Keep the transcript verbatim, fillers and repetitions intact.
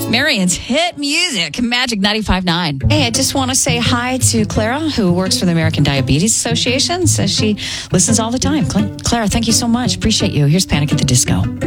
Marion's hit music, Magic ninety-five point nine. Hey, I just want to say hi to Clara, who works for the American Diabetes Association. Says she listens all the time. Clara, thank you so much. Appreciate you. Here's Panic at the Disco.